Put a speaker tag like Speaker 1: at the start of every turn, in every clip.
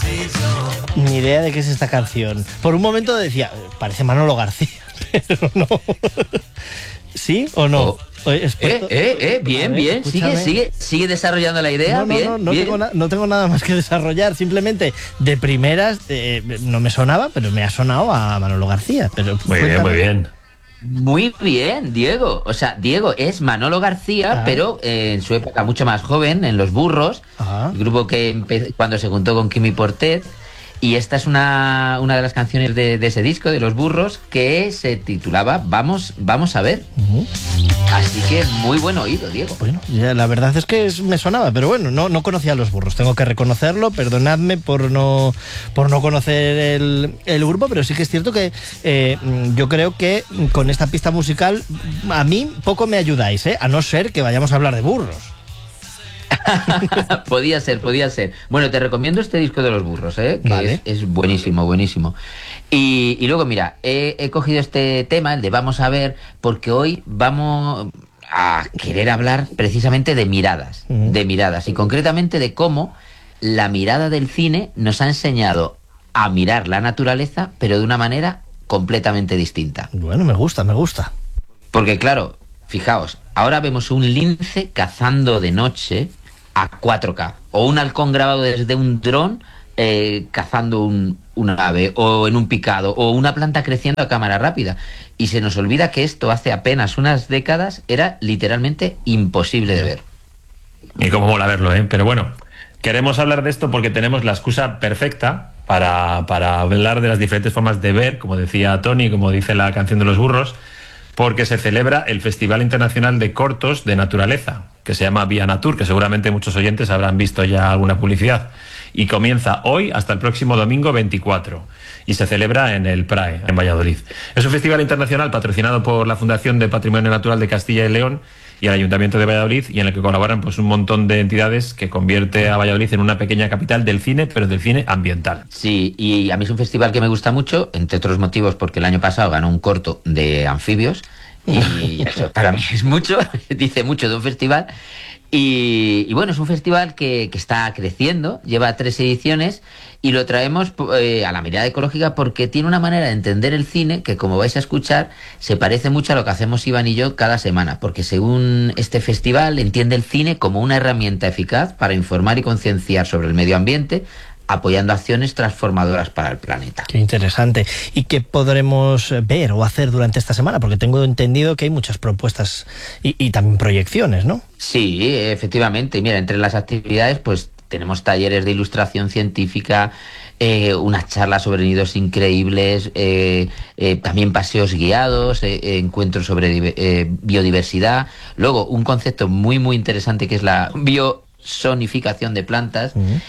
Speaker 1: Ni idea de qué es esta canción. Por un momento decía, parece Manolo García, pero no. ¿Sí o no?
Speaker 2: Bien, bien. Sigue desarrollando la idea.
Speaker 1: No tengo nada más que desarrollar. Simplemente de primeras no me sonaba, pero me ha sonado a Manolo García. Pero
Speaker 3: muy bien.
Speaker 2: Muy bien, Diego. O sea, Diego es Manolo García, pero en su época mucho más joven, en Los Burros, el grupo que cuando se juntó con Quimi Portet. Y esta es una de las canciones de ese disco, de Los Burros, que se titulaba Vamos a ver. Así que muy buen oído, Diego.
Speaker 1: Bueno, ya, la verdad es que me sonaba, pero bueno, no conocía a Los Burros, tengo que reconocerlo, perdonadme por no conocer el grupo, pero sí que es cierto que yo creo que con esta pista musical a mí poco me ayudáis, a no ser que vayamos a hablar de burros.
Speaker 2: Podía ser. Bueno, te recomiendo este disco de Los Burros, que vale. es buenísimo. Y luego, mira, he cogido este tema, el de Vamos a ver, porque hoy vamos a querer hablar precisamente de miradas, y concretamente de cómo la mirada del cine nos ha enseñado a mirar la naturaleza, pero de una manera completamente distinta.
Speaker 1: Bueno, me gusta.
Speaker 2: Porque claro, fijaos, ahora vemos un lince cazando de noche a 4K, o un halcón grabado desde un dron cazando una ave, o en un picado, o una planta creciendo a cámara rápida. Y se nos olvida que esto hace apenas unas décadas era literalmente imposible de ver.
Speaker 3: Y cómo mola verlo, Pero bueno, queremos hablar de esto porque tenemos la excusa perfecta para hablar de las diferentes formas de ver, como decía Tony, como dice la canción de Los Burros, porque se celebra el Festival Internacional de Cortos de Naturaleza, que se llama Via Natur, que seguramente muchos oyentes habrán visto ya alguna publicidad, y comienza hoy hasta el próximo domingo 24, y se celebra en el PRAE, en Valladolid. Es un festival internacional patrocinado por la Fundación de Patrimonio Natural de Castilla y León y el Ayuntamiento de Valladolid, y en el que colaboran pues un montón de entidades, que convierte a Valladolid en una pequeña capital del cine, pero del cine ambiental.
Speaker 2: Sí, y a mí es un festival que me gusta mucho, entre otros motivos porque el año pasado ganó un corto de anfibios, y eso para mí es mucho, dice mucho de un festival. Y bueno, es un festival que está creciendo, lleva 3 ediciones, y lo traemos a la mirada ecológica porque tiene una manera de entender el cine que, como vais a escuchar, se parece mucho a lo que hacemos Iván y yo cada semana, porque según este festival entiende el cine como una herramienta eficaz para informar y concienciar sobre el medio ambiente, apoyando acciones transformadoras para el planeta.
Speaker 1: Qué interesante. ¿Y qué podremos ver o hacer durante esta semana? Porque tengo entendido que hay muchas propuestas y también proyecciones, ¿no?
Speaker 2: Sí, efectivamente. Mira, entre las actividades, pues tenemos talleres de ilustración científica, unas charlas sobre nidos increíbles, también paseos guiados, encuentros sobre biodiversidad. Luego, un concepto muy interesante que es la biosonificación de plantas.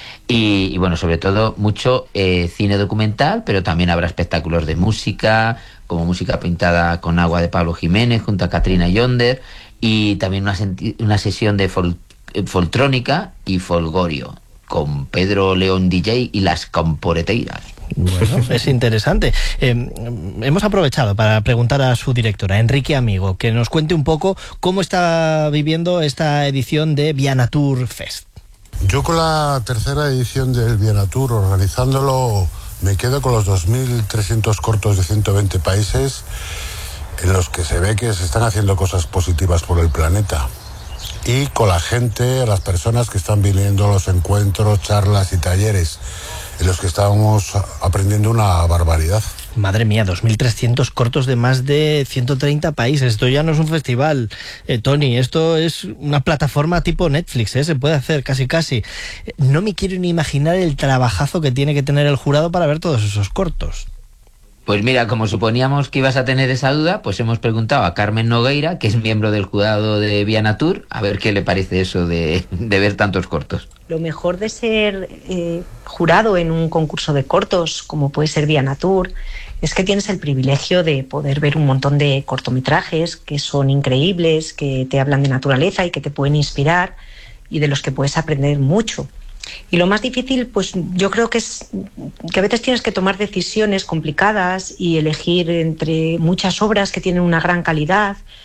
Speaker 2: Y bueno, sobre todo mucho cine documental, pero también habrá espectáculos de música, como música pintada con agua de Pablo Jiménez junto a Katrina Yonder, y también una sesión de foltrónica y folgorio con Pedro León DJ y las Comporeteiras.
Speaker 1: Bueno, es interesante. Hemos aprovechado para preguntar a su directora, Enrique Amigo, que nos cuente un poco cómo está viviendo esta edición de Via Natur Fest.
Speaker 4: Yo con la tercera edición del Via Natur, organizándolo, me quedo con los 2.300 cortos de 120 países en los que se ve que se están haciendo cosas positivas por el planeta. Y con la gente, las personas que están viniendo a los encuentros, charlas y talleres, en los que estábamos aprendiendo una barbaridad.
Speaker 1: Madre mía, 2.300 cortos de más de 130 países. Esto ya no es un festival, Tony, esto es una plataforma tipo Netflix, se puede hacer casi. No me quiero ni imaginar el trabajazo que tiene que tener el jurado para ver todos esos cortos.
Speaker 2: Pues mira, como suponíamos que ibas a tener esa duda, pues hemos preguntado a Carmen Nogueira, que es miembro del jurado de Via Natur, a ver qué le parece eso de ver tantos cortos.
Speaker 5: Lo mejor de ser jurado en un concurso de cortos, como puede ser Via Natur, es que tienes el privilegio de poder ver un montón de cortometrajes que son increíbles, que te hablan de naturaleza y que te pueden inspirar y de los que puedes aprender mucho. Y lo más difícil, pues yo creo que es que a veces tienes que tomar decisiones complicadas y elegir entre muchas obras que tienen una gran calidad,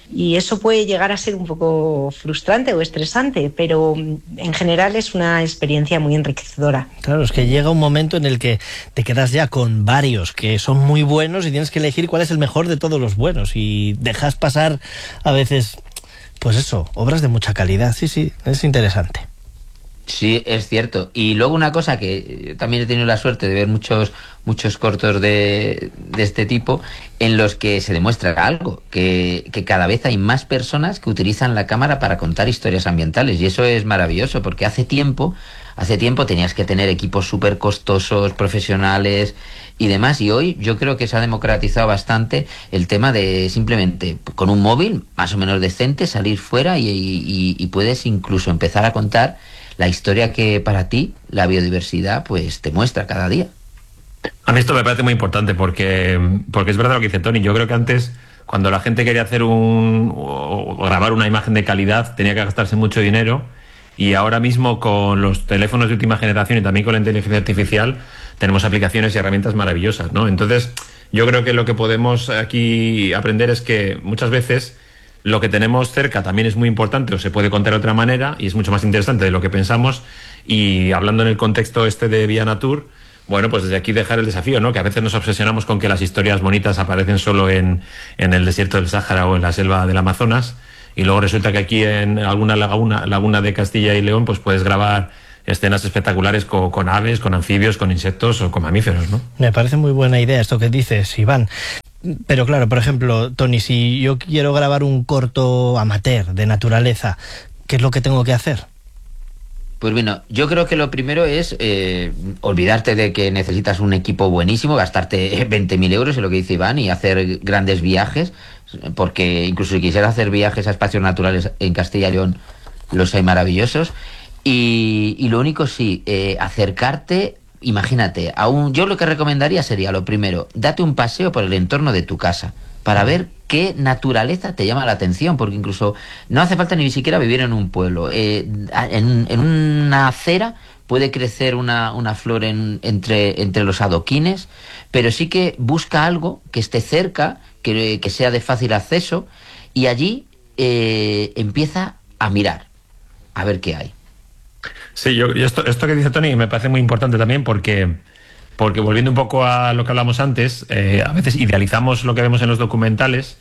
Speaker 5: Y eso puede llegar a ser un poco frustrante o estresante, pero en general es una experiencia muy enriquecedora.
Speaker 1: Claro, es que llega un momento en el que te quedas ya con varios que son muy buenos y tienes que elegir cuál es el mejor de todos los buenos, y dejas pasar a veces, pues eso, obras de mucha calidad. Sí, es interesante.
Speaker 2: Sí, es cierto. Y luego una cosa que también he tenido la suerte de ver muchos cortos de este tipo, en los que se demuestra algo, que cada vez hay más personas que utilizan la cámara para contar historias ambientales, y eso es maravilloso, porque hace tiempo tenías que tener equipos súper costosos, profesionales y demás, y hoy yo creo que se ha democratizado bastante el tema de simplemente con un móvil más o menos decente salir fuera y puedes incluso empezar a contar la historia que para ti la biodiversidad pues te muestra cada día.
Speaker 3: A mí esto me parece muy importante porque es verdad lo que dice Tony. Yo creo que antes, cuando la gente quería hacer o grabar una imagen de calidad, tenía que gastarse mucho dinero, y ahora mismo con los teléfonos de última generación y también con la inteligencia artificial tenemos aplicaciones y herramientas maravillosas, ¿no? Entonces yo creo que lo que podemos aquí aprender es que muchas veces lo que tenemos cerca también es muy importante, o se puede contar de otra manera, y es mucho más interesante de lo que pensamos. Y hablando en el contexto este de Vía Natur, bueno, pues desde aquí dejar el desafío, ¿no? Que a veces nos obsesionamos con que las historias bonitas aparecen solo en el desierto del Sáhara o en la selva del Amazonas, y luego resulta que aquí en alguna laguna de Castilla y León, pues puedes grabar escenas espectaculares con aves, con anfibios, con insectos o con mamíferos, ¿no?
Speaker 1: Me parece muy buena idea esto que dices, Iván. Pero claro, por ejemplo, Tony, si yo quiero grabar un corto amateur de naturaleza, ¿qué es lo que tengo que hacer?
Speaker 2: Pues bueno, yo creo que lo primero es olvidarte de que necesitas un equipo buenísimo, gastarte 20.000 euros, es lo que dice Iván, y hacer grandes viajes, porque incluso si quisieras hacer viajes a espacios naturales en Castilla y León, los hay maravillosos. Y lo único sí, acercarte. Imagínate, yo lo que recomendaría sería, lo primero, date un paseo por el entorno de tu casa para ver qué naturaleza te llama la atención, porque incluso no hace falta ni siquiera vivir en un pueblo. En una acera puede crecer una flor entre los adoquines, pero sí que busca algo que esté cerca, que sea de fácil acceso, y allí empieza a mirar, a ver qué hay.
Speaker 3: Sí, esto que dice Tony me parece muy importante también, porque volviendo un poco a lo que hablamos antes, a veces idealizamos lo que vemos en los documentales,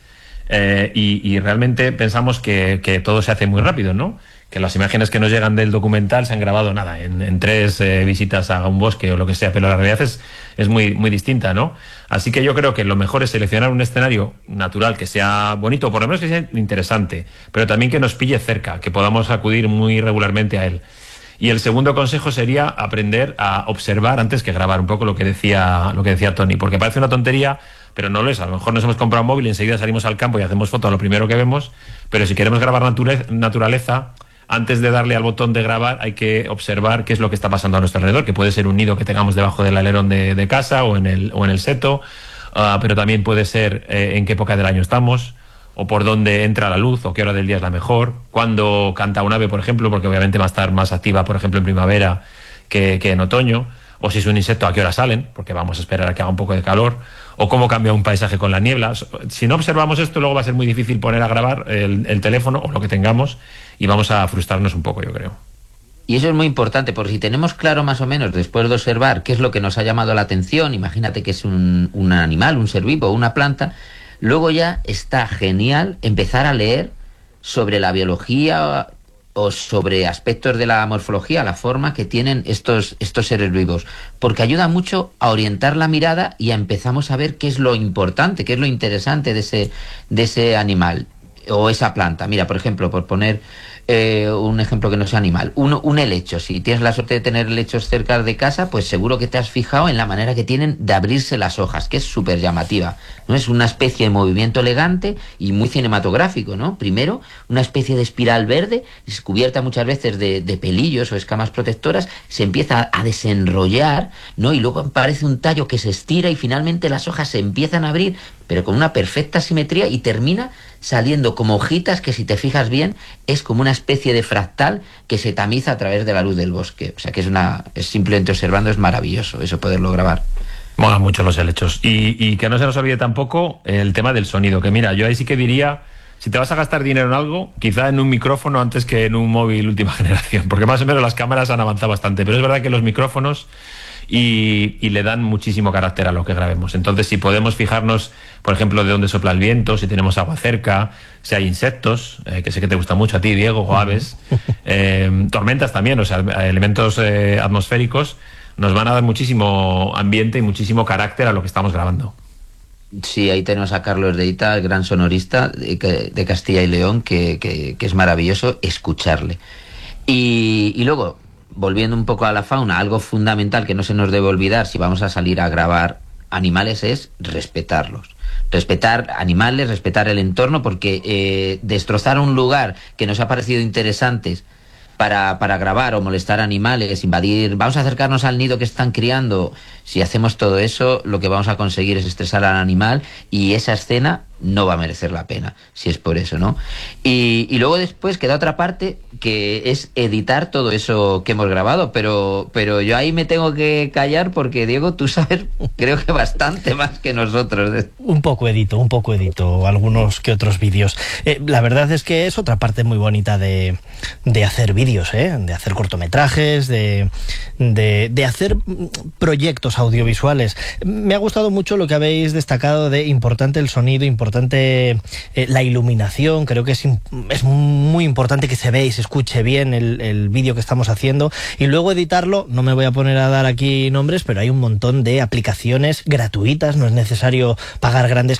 Speaker 3: y realmente pensamos que todo se hace muy rápido, ¿no? Que las imágenes que nos llegan del documental se han grabado en 3 visitas a un bosque o lo que sea, pero la realidad es muy, muy distinta, ¿no? Así que yo creo que lo mejor es seleccionar un escenario natural que sea bonito, por lo menos que sea interesante, pero también que nos pille cerca, que podamos acudir muy regularmente a él. Y el segundo consejo sería aprender a observar antes que grabar, un poco lo que decía Tony, porque parece una tontería, pero no lo es. A lo mejor nos hemos comprado un móvil y enseguida salimos al campo y hacemos foto a lo primero que vemos, pero si queremos grabar naturaleza, antes de darle al botón de grabar hay que observar qué es lo que está pasando a nuestro alrededor, que puede ser un nido que tengamos debajo del alerón de casa o en el seto, pero también puede ser en qué época del año estamos, o por dónde entra la luz, o qué hora del día es la mejor, cuándo canta un ave, por ejemplo, porque obviamente va a estar más activa, por ejemplo, en primavera que en otoño, o si es un insecto, a qué hora salen, porque vamos a esperar a que haga un poco de calor, o cómo cambia un paisaje con la niebla. Si no observamos esto, luego va a ser muy difícil poner a grabar el teléfono o lo que tengamos, y vamos a frustrarnos un poco, yo creo.
Speaker 2: Y eso es muy importante, porque si tenemos claro más o menos, después de observar qué es lo que nos ha llamado la atención, imagínate que es un animal, un ser vivo, una planta, luego ya está genial empezar a leer sobre la biología o sobre aspectos de la morfología, la forma que tienen estos seres vivos, porque ayuda mucho a orientar la mirada y empezamos a ver qué es lo importante, qué es lo interesante de ese animal o esa planta. Mira, por ejemplo, por poner un ejemplo que no sea animal, un helecho. Si tienes la suerte de tener helechos cerca de casa, pues seguro que te has fijado en la manera que tienen de abrirse las hojas, que es súper llamativa, ¿no? Es una especie de movimiento elegante y muy cinematográfico, ¿no? Primero, una especie de espiral verde, es cubierta muchas veces de pelillos o escamas protectoras, se empieza a desenrollar, ¿no? Y luego aparece un tallo que se estira y finalmente las hojas se empiezan a abrir, pero con una perfecta simetría, y termina saliendo como hojitas que, si te fijas bien, es como una especie de fractal que se tamiza a través de la luz del bosque. O sea que es simplemente observando, es maravilloso eso, poderlo grabar.
Speaker 3: Mola mucho los helechos. Y que no se nos olvide tampoco el tema del sonido, que mira, yo ahí sí que diría si te vas a gastar dinero en algo, quizá en un micrófono antes que en un móvil última generación, porque más o menos las cámaras han avanzado bastante, pero es verdad que los micrófonos y le dan muchísimo carácter a lo que grabemos. Entonces, si podemos fijarnos, por ejemplo, de dónde sopla el viento, si tenemos agua cerca, si hay insectos, que sé que te gusta mucho a ti, Diego, o aves, tormentas también, o sea, elementos atmosféricos, nos van a dar muchísimo ambiente y muchísimo carácter a lo que estamos grabando.
Speaker 2: Sí, ahí tenemos a Carlos Deita, el gran sonorista de Castilla y León, que es maravilloso escucharle. Y luego, volviendo un poco a la fauna, algo fundamental que no se nos debe olvidar si vamos a salir a grabar animales es respetarlos. Respetar animales, respetar el entorno, porque destrozar un lugar que nos ha parecido interesante para grabar o molestar animales, invadir, vamos a acercarnos al nido que están criando. Si hacemos todo eso, lo que vamos a conseguir es estresar al animal y esa escena no va a merecer la pena, si es por eso, ¿no? Y luego después queda otra parte que es editar todo eso que hemos grabado, pero yo ahí me tengo que callar porque, Diego, tú sabes, creo que bastante más que nosotros.
Speaker 1: Un poco edito algunos que otros vídeos. La verdad es que es otra parte muy bonita de hacer vídeos, de hacer cortometrajes, de hacer proyectos audiovisuales. Me ha gustado mucho lo que habéis destacado de importante el sonido, importante la iluminación. Creo que es muy importante que se vea y se escuche bien el vídeo que estamos haciendo, y luego editarlo. No me voy a poner a dar aquí nombres, pero hay un montón de aplicaciones gratuitas, no es necesario pagar grandes